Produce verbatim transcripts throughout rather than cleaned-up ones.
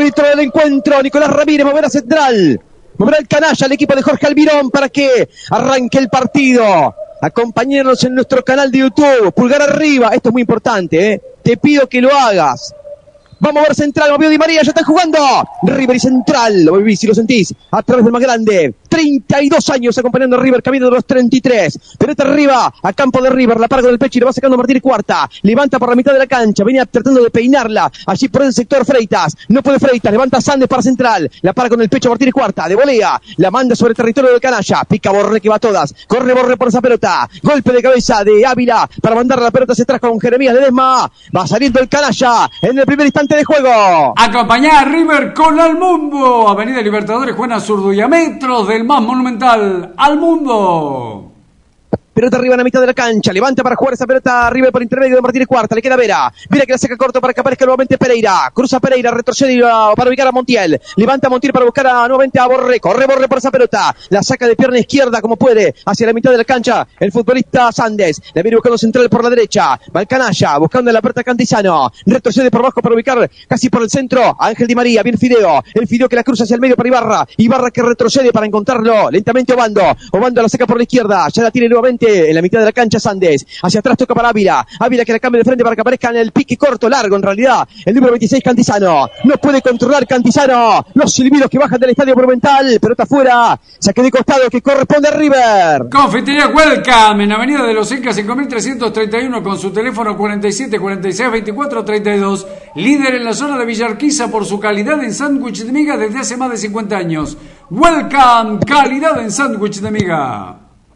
árbitro del encuentro, Nicolás Ramírez, moverá central. Moverá el canalla al equipo de Jorge Almirón para que arranque el partido. Acompáñenos en nuestro canal de YouTube. Pulgar arriba. Esto es muy importante, ¿eh? Te pido que lo hagas. Vamos a ver central, movió Di María, ya están jugando. River y Central, lo vivís si lo sentís, a través del más grande. treinta y dos años acompañando a River, camino de los treinta y tres. Pelota arriba, a campo de River, la para con el pecho y lo va sacando Martínez Cuarta. Levanta por la mitad de la cancha, venía tratando de peinarla. Allí por el sector Freitas, no puede Freitas, levanta Sandes para Central. La para con el pecho Martínez Cuarta, de volea. La manda sobre el territorio del canalla. Pica Borré que va a todas. Corre Borré por esa pelota. Golpe de cabeza de Ávila para mandar la pelota hacia atrás con Jeremías Ledesma. Va saliendo el canalla en el primer instante de juego. Acompañá a River con Al Mundo. Avenida Libertadores, Juan Azurduy, a metros del más monumental. Al Mundo. Pelota arriba en la mitad de la cancha, levanta para jugar esa pelota arriba por intermedio de Martínez Cuarta, le queda Vera, Vera que la saca corto para que aparezca nuevamente Pereira, cruza Pereira, retrocede para ubicar a Montiel, levanta a Montiel para buscar a, nuevamente a Borré, corre Borré por esa pelota, la saca de pierna izquierda como puede, hacia la mitad de la cancha, el futbolista Sandes, la viene buscando central por la derecha, va el canalla, buscando la puerta Cantizano, retrocede por abajo para ubicar casi por el centro, a Ángel Di María, bien Fideo, el Fideo que la cruza hacia el medio para Ibarra, Ibarra que retrocede para encontrarlo, lentamente Obando, Obando la saca por la izquierda, ya la tiene nuevamente en la mitad de la cancha Sandes, hacia atrás toca para Ávila, Ávila que la cambia de frente para que aparezca en el pique corto, largo en realidad, el número veintiséis Cantizano, no puede controlar Cantizano, los silbidos que bajan del Estadio Monumental, pelota afuera, saque de costado que corresponde a River. Confitería Welcome en Avenida de los Incas cinco mil trescientos treinta y uno con su teléfono cuarenta y siete cuarenta y seis veinticuatro treinta y dos, líder en la zona de Villarquiza por su calidad en sándwich de miga desde hace más de cincuenta años. Welcome, calidad en sándwich de miga.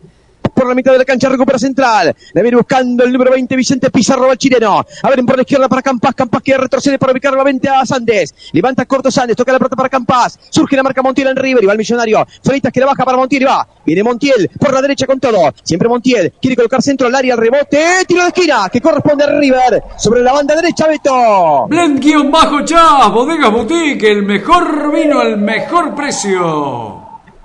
Por la mitad de la cancha recupera Central, la viene buscando el número veinte Vicente Pizarro, el chileno, abren por la izquierda para Campas, Campas que retrocede para ubicar nuevamente a Sandes, levanta corto Sandes, toca la pelota para Campas, surge la marca Montiel en River y va el millonario, Freitas que la baja para Montiel y va, viene Montiel por la derecha con todo, siempre Montiel, quiere colocar centro al área, al rebote, tiro de esquina que corresponde a River, sobre la banda derecha Beto. Blend-Chas, Bodegas Boutique, el mejor vino, el mejor precio.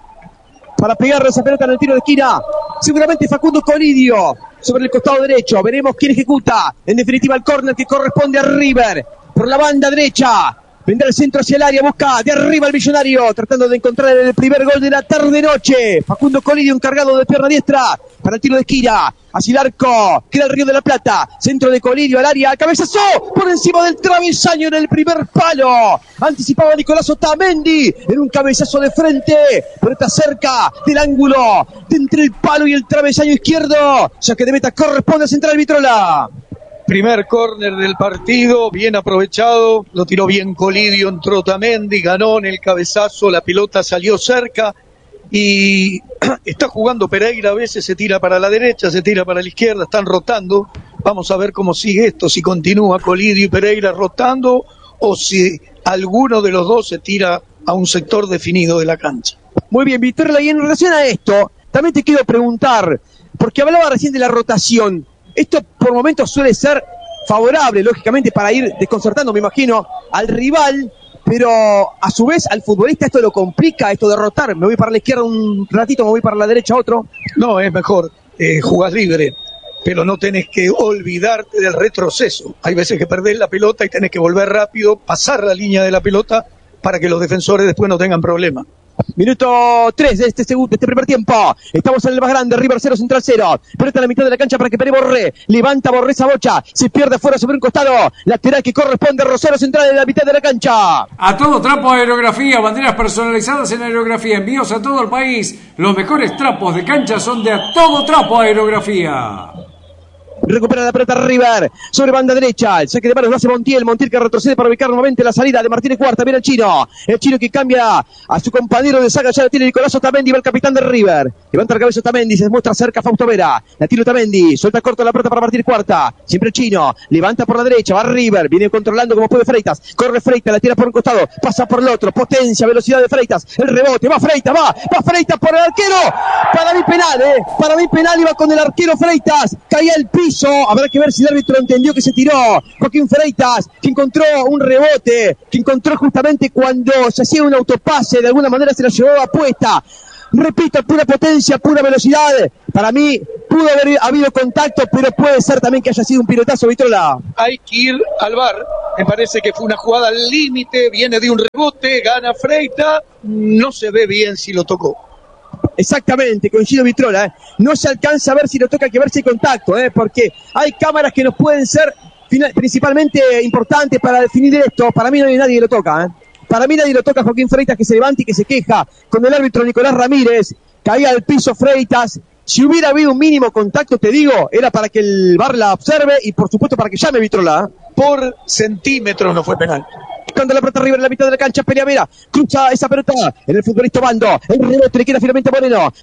Para pegarle esa pelota en el tiro de esquina, seguramente Facundo Colidio, sobre el costado derecho, veremos quién ejecuta, en definitiva el córner que corresponde a River, por la banda derecha, vendrá el centro hacia el área, busca de arriba el millonario, tratando de encontrar el primer gol de la tarde-noche, Facundo Colidio encargado de pierna diestra, para el tiro de esquina, hacia el arco, queda el Río de la Plata, centro de Colidio al área, cabezazo, por encima del travesaño en el primer palo, anticipaba Nicolás Otamendi, en un cabezazo de frente, pero está cerca del ángulo, de entre el palo y el travesaño izquierdo, ya que de meta corresponde a Central Vitrola. Primer córner del partido, bien aprovechado, lo tiró bien Colidio, entró Otamendi, ganó en el cabezazo, la pelota salió cerca, y está jugando Pereira, a veces se tira para la derecha, se tira para la izquierda, están rotando, vamos a ver cómo sigue esto, si continúa Colidio y Pereira rotando, o si alguno de los dos se tira a un sector definido de la cancha. Muy bien, Víctor, y en relación a esto, también te quiero preguntar, porque hablaba recién de la rotación, esto por momentos suele ser favorable, lógicamente, para ir desconcertando, me imagino, al rival, pero a su vez al futbolista esto lo complica, esto de rotar, me voy para la izquierda un ratito, me voy para la derecha otro. No, es mejor, eh, jugás libre, pero no tenés que olvidarte del retroceso. Hay veces que perdés la pelota y tenés que volver rápido, pasar la línea de la pelota para que los defensores después no tengan problema. Minuto tres de este segundo, de este primer tiempo. Estamos en el más grande, River cero, Central cero. Pelota en la mitad de la cancha para que pere Borré. Levanta Borré esa bocha. Se pierde afuera sobre un costado. Lateral que corresponde a Rosario Central en la mitad de la cancha. A todo trapo aerografía, banderas personalizadas en aerografía. Envíos a todo el país. Los mejores trapos de cancha son de A Todo Trapo Aerografía. Recupera la pelota River, sobre banda derecha, el saque de manos lo hace Montiel, Montiel que retrocede para ubicar nuevamente la salida de Martínez Cuarta, viene el chino, el chino que cambia a su compañero de saga, ya la tiene Nicolás Otamendi, va el capitán de River, levanta la cabeza Otamendi, se muestra cerca Fausto Vera, la tira Otamendi, suelta corto la pelota para Martínez Cuarta, siempre el chino, levanta por la derecha, va River, viene controlando como puede Freitas, corre Freitas, la tira por un costado, pasa por el otro, potencia, velocidad de Freitas, el rebote, va Freitas, va, va Freitas por el arquero, para mí penal, eh, para mí penal, iba con el arquero Freitas, caía el piso, habrá que ver si el árbitro entendió que se tiró Joaquín Freitas, que encontró un rebote, que encontró justamente cuando se hacía un autopase, de alguna manera se la llevaba puesta. repito, pura potencia, pura velocidad. Para mí, pudo haber habido contacto, pero puede ser también que haya sido un pilotazo, Vitrola. Hay que ir al V A R. Me parece que fue una jugada al límite, viene de un rebote, gana Freita, no se ve bien si lo tocó. Exactamente, coincido, Vitrola, ¿eh? No se alcanza a ver si lo toca, hay que ver si hay contacto, ¿eh? Porque hay cámaras que nos pueden ser final, principalmente importantes para definir esto. Para mí no hay nadie que lo toca, ¿eh? Para mí nadie lo toca. Joaquín Freitas, que se levanta y que se queja con el árbitro Nicolás Ramírez. Caía al piso Freitas. Si hubiera habido un mínimo contacto, te digo, era para que el V A R la observe y por supuesto para que llame, Vitrola, ¿eh? Por centímetros no fue penal. Cuando la pelota arriba en la mitad de la cancha, pelea Vera, cruza esa pelota en el futbolista Bando, el rebote le queda finalmente Moreno.